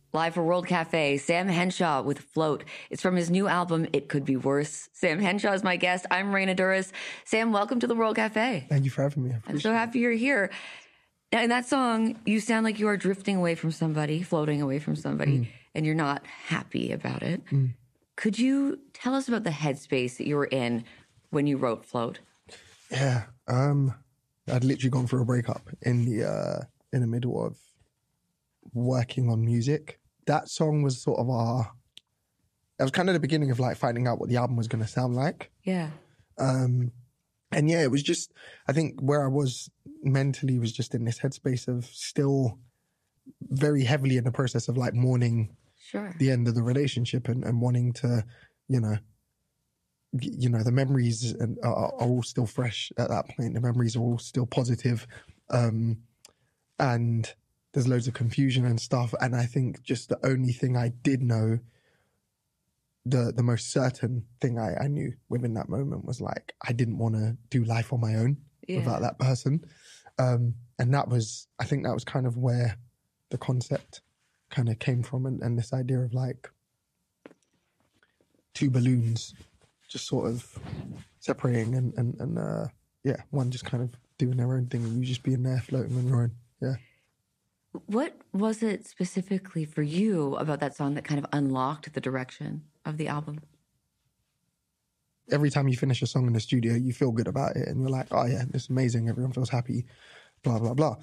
Live for World Cafe, Sam Henshaw with Float. It's from his new album, It Could Be Worse. Sam Henshaw is my guest. I'm Raina Douris. Sam, welcome to the World Cafe. Thank you for having me. I'm so happy you're here. Now, in that song, you sound like you are drifting away from somebody, floating away from somebody, and you're not happy about it. Could you tell us about the headspace that you were in when you wrote Float? Yeah. I'd literally gone through a breakup in the middle of working on music. That song was sort of it was kind of the beginning of like finding out what the album was going to sound like. Yeah. And yeah, it was just, I think where I was mentally was just in this headspace of still very heavily in the process of like mourning the end of the relationship and wanting to, the memories are all still fresh at that point. The memories are all still positive. And there's loads of confusion and stuff. And I think just the only thing I did know, the most certain thing I knew within that moment was like, I didn't want to do life on my own without that person. And I think that was kind of where the concept kind of came from. And this idea of like two balloons just sort of separating and one just kind of doing their own thing and you just being there floating on your own. Yeah. What was it specifically for you about that song that kind of unlocked the direction of the album? Every time you finish a song in the studio, you feel good about it and you're like, oh yeah, this is amazing. Everyone feels happy, blah, blah, blah.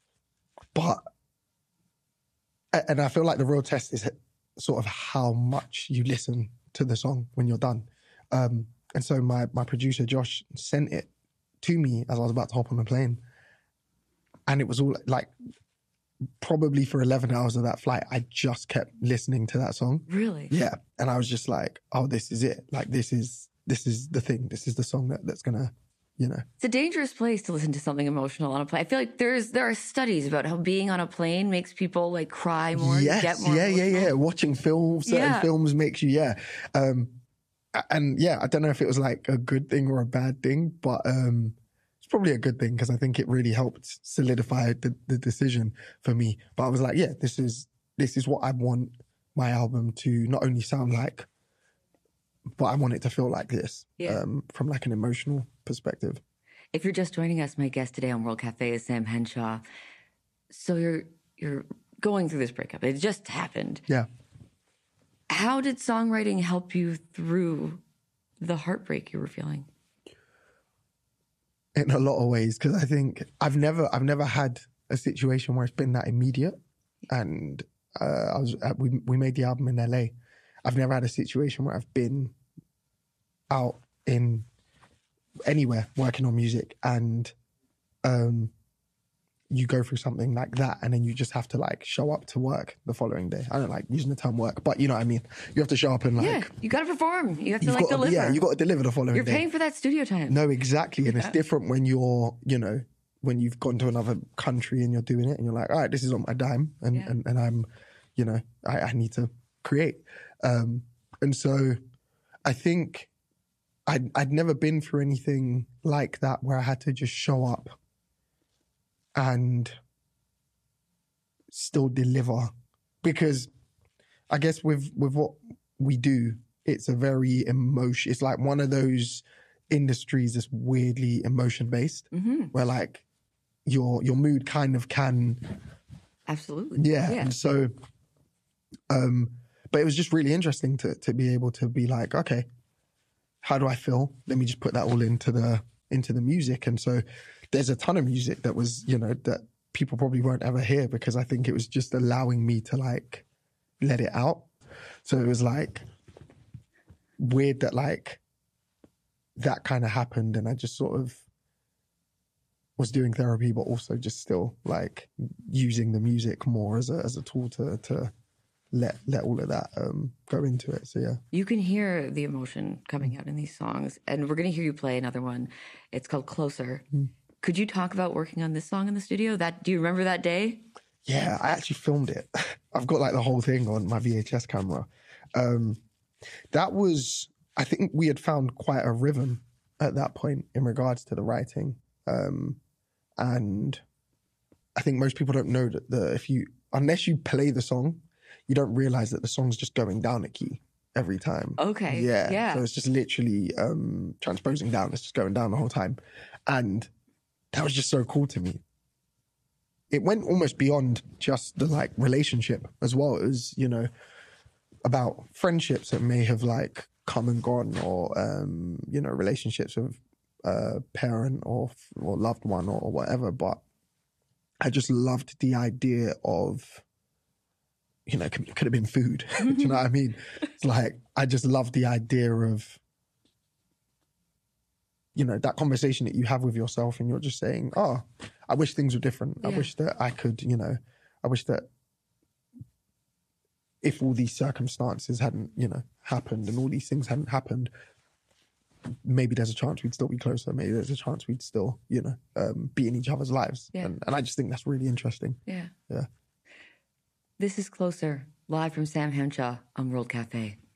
And I feel like the real test is sort of how much you listen to the song when you're done. And so my producer, Josh, sent it to me as I was about to hop on the plane. And it was all like, probably for 11 hours of that flight, I just kept listening to that song. Really? Yeah. And I was just like, oh, this is it. Like, this is the thing. This is the song that's going to, It's a dangerous place to listen to something emotional on a plane. I feel like there are studies about how being on a plane makes people like cry more, get more emotional. Yeah. Watching certain films makes you, and yeah, I don't know if it was like a good thing or a bad thing, but it's probably a good thing because I think it really helped solidify the decision for me. But I was like, yeah, this is what I want my album to not only sound like, but I want it to feel like this from like an emotional perspective. If you're just joining us, my guest today on World Cafe is Sam Henshaw. So you're going through this breakup. It just happened. Yeah. How did songwriting help you through the heartbreak you were feeling? In a lot of ways, because I think I've never had a situation where it's been that immediate. And we made the album in LA. I've never had a situation where I've been out in anywhere working on music and you go through something like that and then you just have to like show up to work the following day. I don't like using the term work, but you know what I mean? You have to show up and like... you got to perform. You have to deliver. Yeah, you got to deliver the following day. You're paying for that studio time. No, exactly. And it's different when you're, when you've gone to another country and you're doing it and you're like, all right, this is on my dime and I'm, I need to create. And so I think I'd never been through anything like that where I had to just show up and still deliver, because I guess with what we do, it's a very it's like one of those industries that's weirdly emotion based, where like your mood kind of can absolutely and so but it was just really interesting to be able to be like, okay, how do I feel? Let me just put that all into the music. And so there's a ton of music that was, that people probably won't ever hear because I think it was just allowing me to like let it out. So it was like weird that like that kind of happened and I just sort of was doing therapy, but also just still like using the music more as a tool to let all of that go into it. So yeah, you can hear the emotion coming out in these songs, and we're going to hear you play another one. It's called Closer. Could you talk about working on this song in the studio? Do you remember that day? Yeah, I actually filmed it. I've got like the whole thing on my VHS camera. That was, I think we had found quite a rhythm at that point in regards to the writing. And I think most people don't know that unless you play the song, you don't realize that the song's just going down a key every time. Okay. Yeah. Yeah. So it's just literally transposing down. It's just going down the whole time. And that was just so cool to me. It went almost beyond just the like relationship as well. It was, you know, about friendships that may have like come and gone, or you know, relationships with parent or loved one or whatever. But I just loved the idea of, you know, it could have been food. Do you know what I mean? It's like, I just love the idea of, you know, that conversation that you have with yourself and you're just saying, oh, I wish things were different. I wish that I could, you know, I wish that if all these circumstances hadn't, you know, happened and all these things hadn't happened, maybe there's a chance we'd still be closer. Maybe there's a chance we'd still, you know, be in each other's lives. Yeah. And I just think that's really interesting. Yeah. Yeah. This is Closer, live from Sam Henshaw on World Cafe.